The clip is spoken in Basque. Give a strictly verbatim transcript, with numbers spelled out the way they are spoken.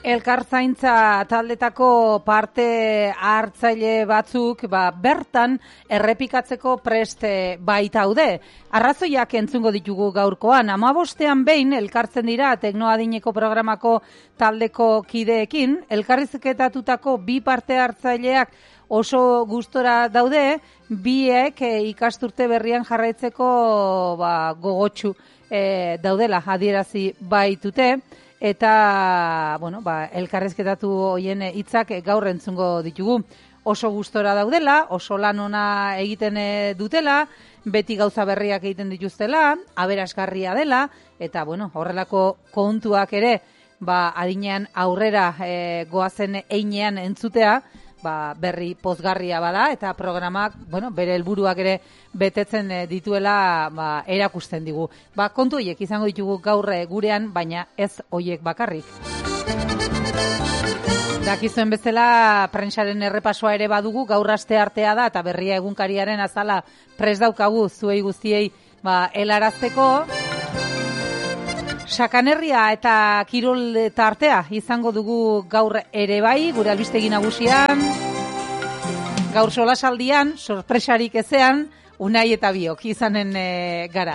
Elkarzaintza taldetako parte hartzaile batzuk ba, bertan errepikatzeko preste baitaude. Arrazoiak entzungo ditugu gaurkoan. Hamabostean behin elkartzen dira teknoadineko programako taldeko kideekin, elkarrizketatutako bi parte hartzaileak oso gustora daude, biek e, ikasturte berrian jarraitzeko ba, gogotsu e, daudela adierazi baitute. Eta, bueno, ba, elkarrizketatu hoien hitzak gaur entzungo ditugu. Oso gustora daudela, oso lan ona egiten dutela, beti gauza berriak egiten dituztela, aberasgarria dela, eta, bueno, horrelako kontuak ere, ba, adinean aurrera e, goazen einean entzutea, ba, berri pozgarria bada, eta programak, bueno, bere helburuak ere betetzen dituela ba, erakusten digu. Ba, kontu horiek izango ditugu gaur gurean, baina ez horiek bakarrik. Dakizuen bezala, prentsaren errepasoa ere badugu, gaur aste artea da, eta berria egunkariaren azala prest daukagu zuei guztiei ba, helarazteko. Sakanerria eta kirol tartea izango dugu gaur ere bai, gure albistegi nagusian. Gaur solasaldian, sorpresarik ezean, Unai eta biok izanen e, gara.